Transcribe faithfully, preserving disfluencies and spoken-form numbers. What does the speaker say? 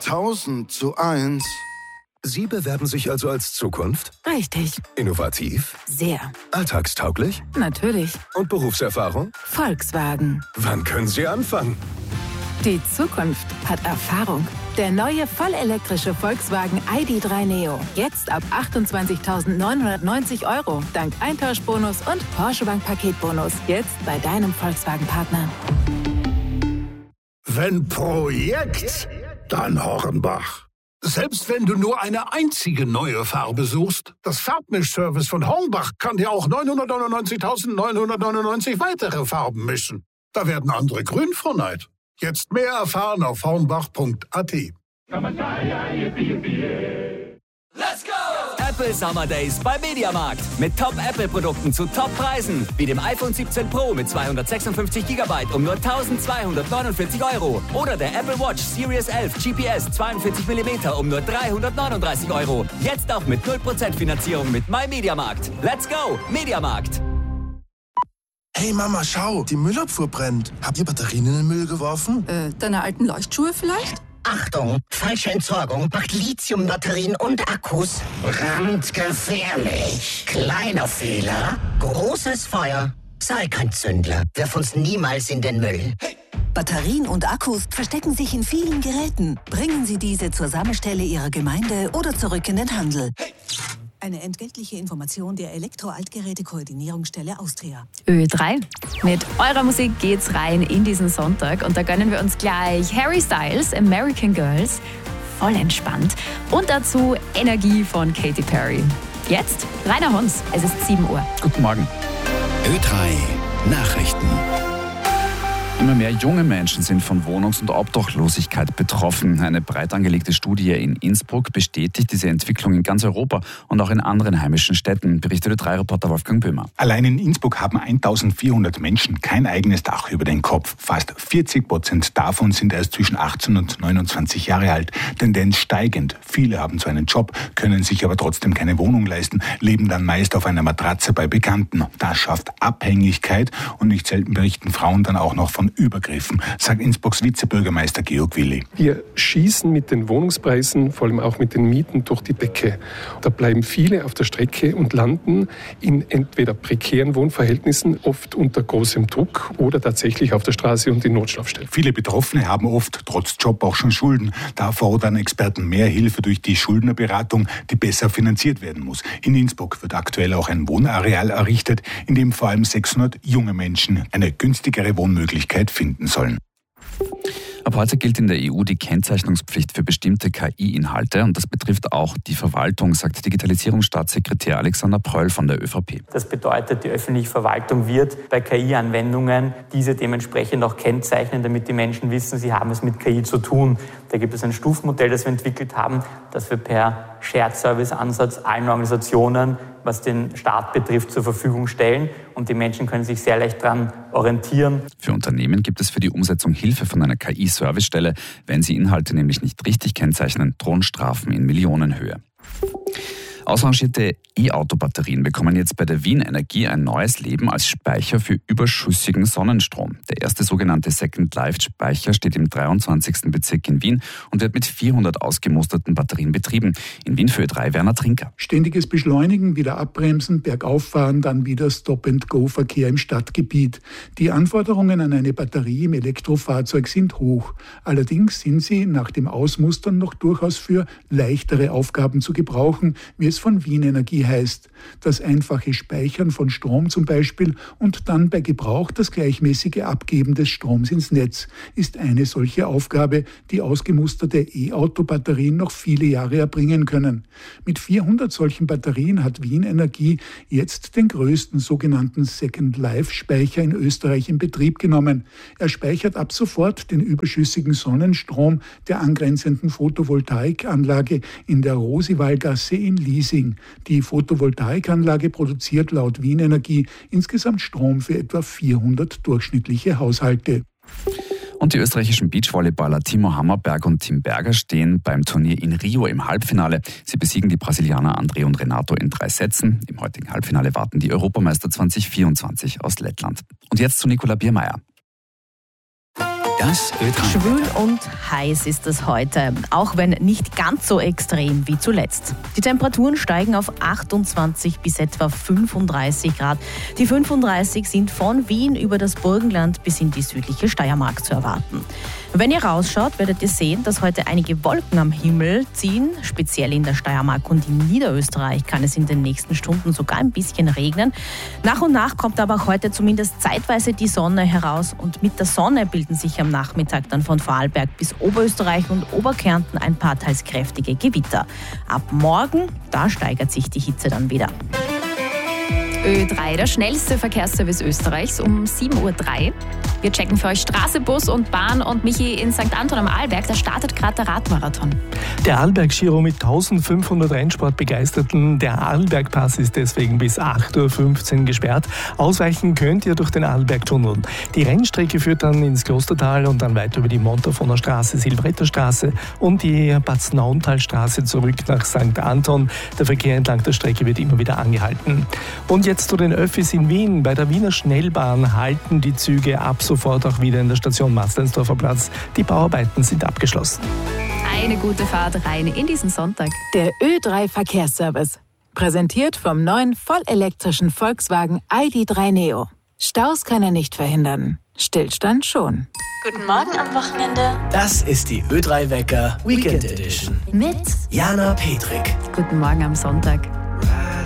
tausend zu eins. Sie bewerben sich also als Zukunft? Richtig. Innovativ? Sehr. Alltagstauglich? Natürlich. Und Berufserfahrung? Volkswagen. Wann können Sie anfangen? Die Zukunft hat Erfahrung. Der neue vollelektrische Volkswagen I D drei Neo. Jetzt ab achtundzwanzigtausendneunhundertneunzig Euro. Dank Eintauschbonus und Porsche Bank Paketbonus. Jetzt bei deinem Volkswagen-Partner. Wenn Projekt, dann Hornbach. Selbst wenn du nur eine einzige neue Farbe suchst, das Farbmischservice von Hornbach kann dir auch neunhundertneunundneunzigtausendneunhundertneunundneunzig weitere Farben mischen. Da werden andere grün vor Neid. Jetzt mehr erfahren auf hornbach punkt a t. Let's go! Apple Summer Days bei Mediamarkt. Mit Top-Apple-Produkten zu Top-Preisen. Wie dem iPhone siebzehn Pro mit zweihundertsechsundfünfzig Gigabyte um nur eintausendzweihundertneunundvierzig Euro. Oder der Apple Watch Series elf G P S zweiundvierzig Millimeter um nur dreihundertneununddreißig Euro. Jetzt auch mit null Prozent Finanzierung mit MyMediamarkt. Let's go! Mediamarkt. Hey Mama, schau, die Müllabfuhr brennt. Habt ihr Batterien in den Müll geworfen? Äh, deine alten Leuchtschuhe vielleicht? Achtung, falsche Entsorgung macht Lithiumbatterien und Akkus brandgefährlich. Kleiner Fehler, großes Feuer. Sei kein Zündler, wirf uns niemals in den Müll. Hey. Batterien und Akkus verstecken sich in vielen Geräten. Bringen Sie diese zur Sammelstelle Ihrer Gemeinde oder zurück in den Handel. Hey. Eine entgeltliche Information der Elektro-Altgeräte-Koordinierungsstelle Austria. Ö drei. Mit eurer Musik geht's rein in diesen Sonntag und da gönnen wir uns gleich Harry Styles, American Girls, voll entspannt und dazu Energie von Katy Perry. Jetzt Rainer Hons, es ist sieben Uhr. Guten Morgen. Ö drei Nachrichten. Immer mehr junge Menschen sind von Wohnungs- und Obdachlosigkeit betroffen. Eine breit angelegte Studie in Innsbruck bestätigt diese Entwicklung in ganz Europa und auch in anderen heimischen Städten, berichtet Ö drei Reporter Wolfgang Böhmer. Allein in Innsbruck haben eintausendvierhundert Menschen kein eigenes Dach über den Kopf. Fast vierzig Prozent davon sind erst zwischen achtzehn und neunundzwanzig Jahre alt. Tendenz steigend. Viele haben zwar einen Job, können sich aber trotzdem keine Wohnung leisten, leben dann meist auf einer Matratze bei Bekannten. Das schafft Abhängigkeit und nicht selten berichten Frauen dann auch noch von Übergriffen, sagt Innsbrucks Vizebürgermeister Georg Willi. Wir schießen mit den Wohnungspreisen, vor allem auch mit den Mieten, durch die Decke. Da bleiben viele auf der Strecke und landen in entweder prekären Wohnverhältnissen, oft unter großem Druck oder tatsächlich auf der Straße und in Notschlafstellen. Viele Betroffene haben oft trotz Job auch schon Schulden. Da fordern Experten mehr Hilfe durch die Schuldnerberatung, die besser finanziert werden muss. In Innsbruck wird aktuell auch ein Wohnareal errichtet, in dem vor allem sechshundert junge Menschen eine günstigere Wohnmöglichkeit finden sollen. Ab heute gilt in der E U die Kennzeichnungspflicht für bestimmte K I-Inhalte und das betrifft auch die Verwaltung, sagt Digitalisierungsstaatssekretär Alexander Pröll von der ÖVP. Das bedeutet, die öffentliche Verwaltung wird bei K I-Anwendungen diese dementsprechend auch kennzeichnen, damit die Menschen wissen, sie haben es mit K I zu tun. Da gibt es ein Stufenmodell, das wir entwickelt haben, das wir per Shared-Service-Ansatz allen Organisationen, was den Staat betrifft, zur Verfügung stellen. Und die Menschen können sich sehr leicht daran orientieren. Für Unternehmen gibt es für die Umsetzung Hilfe von einer K I-Servicestelle. Wenn sie Inhalte nämlich nicht richtig kennzeichnen, drohen Strafen in Millionenhöhe. Ausrangierte E-Auto-Batterien bekommen jetzt bei der Wien Energie ein neues Leben als Speicher für überschüssigen Sonnenstrom. Der erste sogenannte Second-Life-Speicher steht im dreiundzwanzigsten Bezirk in Wien und wird mit vierhundert ausgemusterten Batterien betrieben. In Wien für Ö drei Werner Trinker. Ständiges Beschleunigen, wieder abbremsen, bergauffahren, dann wieder Stop-and-Go-Verkehr im Stadtgebiet. Die Anforderungen an eine Batterie im Elektrofahrzeug sind hoch. Allerdings sind sie nach dem Ausmustern noch durchaus für leichtere Aufgaben zu gebrauchen, wie es von Wien Energie heißt. Das einfache Speichern von Strom zum Beispiel und dann bei Gebrauch das gleichmäßige Abgeben des Stroms ins Netz ist eine solche Aufgabe, die ausgemusterte E-Auto-Batterien noch viele Jahre erbringen können. Mit vierhundert solchen Batterien hat Wien Energie jetzt den größten sogenannten Second-Life-Speicher in Österreich in Betrieb genommen. Er speichert ab sofort den überschüssigen Sonnenstrom der angrenzenden Photovoltaikanlage in der Rosiwallgasse in Liesing. Die Photovoltaikanlage produziert laut Wien Energie insgesamt Strom für etwa vierhundert durchschnittliche Haushalte. Und die österreichischen Beachvolleyballer Timo Hammerberg und Tim Berger stehen beim Turnier in Rio im Halbfinale. Sie besiegen die Brasilianer André und Renato in drei Sätzen. Im heutigen Halbfinale warten die Europameister zwanzig vierundzwanzig aus Lettland. Und jetzt zu Nicola Biermeier. Das Ö drei. Schwül und heiß ist es heute, auch wenn nicht ganz so extrem wie zuletzt. Die Temperaturen steigen auf achtundzwanzig bis etwa fünfunddreißig Grad. Die fünfunddreißig sind von Wien über das Burgenland bis in die südliche Steiermark zu erwarten. Wenn ihr rausschaut, werdet ihr sehen, dass heute einige Wolken am Himmel ziehen. Speziell in der Steiermark und in Niederösterreich kann es in den nächsten Stunden sogar ein bisschen regnen. Nach und nach kommt aber auch heute zumindest zeitweise die Sonne heraus. Und mit der Sonne bilden sich am Nachmittag dann von Vorarlberg bis Oberösterreich und Oberkärnten ein paar teils kräftige Gewitter. Ab morgen, da steigert sich die Hitze dann wieder. Ö drei, der schnellste Verkehrsservice Österreichs um sieben Uhr drei. Wir checken für euch Straße, Bus und Bahn. Und Michi, in Sankt Anton am Arlberg, da startet gerade der Radmarathon. Der Arlberg-Giro mit eintausendfünfhundert Rennsportbegeisterten. Der Arlbergpass ist deswegen bis acht Uhr fünfzehn gesperrt. Ausweichen könnt ihr durch den Arlbergtunnel. Die Rennstrecke führt dann ins Klostertal und dann weiter über die Montafoner Straße, Silbretterstraße und die Bad-Nauntal-Straße zurück nach Sankt Anton. Der Verkehr entlang der Strecke wird immer wieder angehalten. Und jetzt zu den Öffis in Wien. Bei der Wiener Schnellbahn halten die Züge ab sofort auch wieder in der Station Matzleinsdorfer Platz. Die Bauarbeiten sind abgeschlossen. Eine gute Fahrt rein in diesen Sonntag. Der Ö drei Verkehrsservice. Präsentiert vom neuen vollelektrischen Volkswagen I D drei Neo. Staus kann er nicht verhindern. Stillstand schon. Guten Morgen am Wochenende. Das ist die Ö drei Wecker Weekend Edition. Mit Jana Petrik. Guten Morgen am Sonntag.